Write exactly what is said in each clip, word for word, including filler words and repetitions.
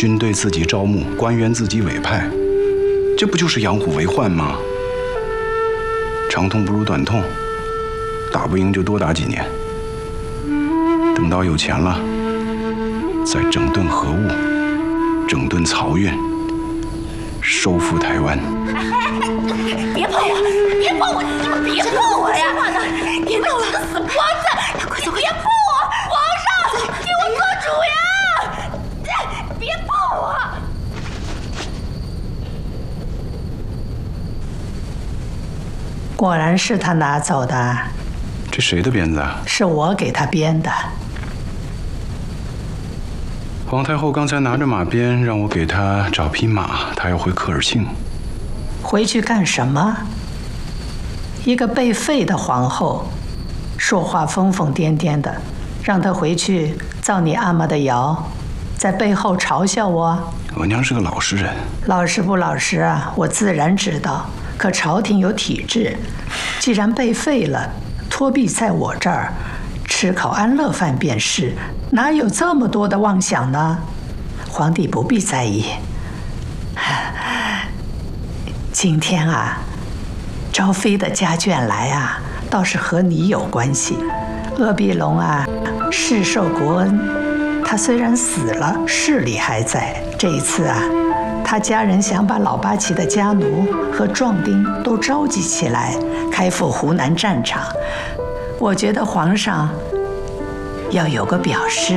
军队自己招募，官员自己委派，这不就是养虎为患吗？长痛不如短痛，打不赢就多打几年，等到有钱了，再整顿河务，整顿漕运，收复台湾。 别碰我！别碰我！你们别碰我呀！别弄了，死婆子！快走！别碰我！皇上，给我做主呀！别碰我！ 果然是他拿走的。 这谁的鞭子啊？ 是我给他编的。 皇太后刚才拿着马鞭让我给她找匹马，她要回科尔沁。 回去干什么？一个被废的皇后，说话疯疯癫癫的，让她回去造你阿玛的谣，在背后嘲笑我。 额娘是个老实人， 老实不老实啊？我自然知道。可朝廷有体制，既然被废了，托庇在我这儿，吃口安乐饭便是，哪有这么多的妄想呢？皇帝不必在意。今天啊，昭妃的家眷来啊，倒是和你有关系。鄂必龙啊，世受国恩，他虽然死了，势力还在。这一次啊，他家人想把老八旗的家奴和壮丁都召集起来，开赴湖南战场。我觉得皇上要有个表示。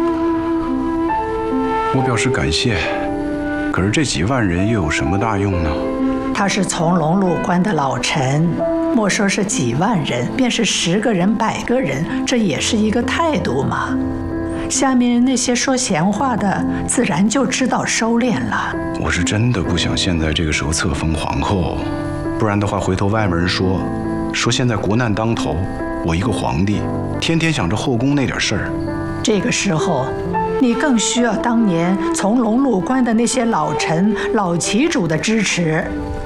我表示感谢，可是这几万人又有什么大用呢？ 他是从龙路关的老臣，莫说是几万人，便是十个人、百个人，这也是一个态度嘛。下面那些说闲话的，自然就知道收敛了。 我是真的不想现在这个时候册封皇后，不然的话，回头外面人说，说现在国难当头，我一个皇帝，天天想着后宫那点事儿。 这个时候，你更需要当年从龙路关的那些老臣、老旗主的支持。